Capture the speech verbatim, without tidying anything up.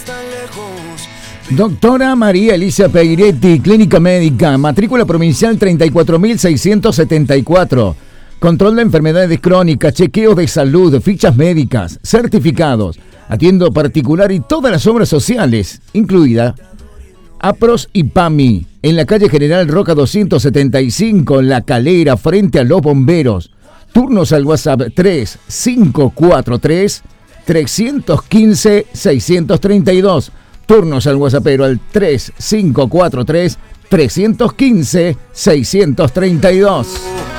Doctora María Elisa Peiretti, Clínica Médica, matrícula provincial treinta y cuatro mil seiscientos setenta y cuatro. Control de enfermedades crónicas, chequeos de salud, fichas médicas, certificados. Atiendo particular y todas las obras sociales, incluida APROS y PAMI, en la calle General Roca doscientos setenta y cinco, La Calera, frente a los bomberos. Turnos al WhatsApp tres cinco cuatro tres, tres uno cinco, seis tres dos. Turnos al WhatsAppero al tres cinco cuatro tres, tres uno cinco, seis tres dos.